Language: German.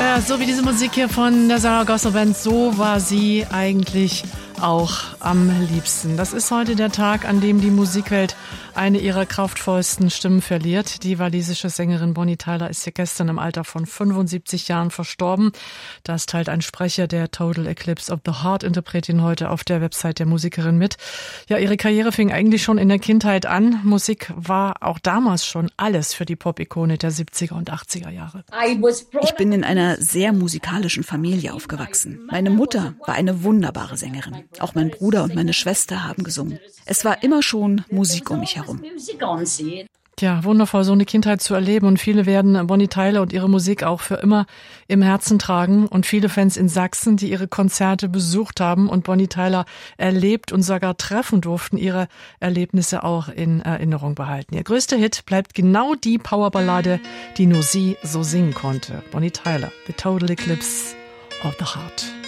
Ja, so wie diese Musik hier von der Sarah Gospel Band, so war sie eigentlich auch am liebsten. Das ist heute der Tag, an dem die Musikwelt eine ihrer kraftvollsten Stimmen verliert. Die walisische Sängerin Bonnie Tyler ist hier gestern im Alter von 75 Jahren verstorben. Das teilt ein Sprecher der Total Eclipse of the Heart Interpretin heute auf der Website der Musikerin mit. Ja, ihre Karriere fing eigentlich schon in der Kindheit an. Musik war auch damals schon alles für die Pop-Ikone der 70er und 80er Jahre. Ich bin in einer sehr musikalischen Familie aufgewachsen. Meine Mutter war eine wunderbare Sängerin. Auch mein Bruder und meine Schwester haben gesungen. Es war immer schon Musik um mich herum. Tja, wundervoll, so eine Kindheit zu erleben. Und viele werden Bonnie Tyler und ihre Musik auch für immer im Herzen tragen. Und viele Fans in Sachsen, die ihre Konzerte besucht haben und Bonnie Tyler erlebt und sogar treffen durften, ihre Erlebnisse auch in Erinnerung behalten. Ihr größter Hit bleibt genau die Powerballade, die nur sie so singen konnte. Bonnie Tyler, The Total Eclipse of the Heart.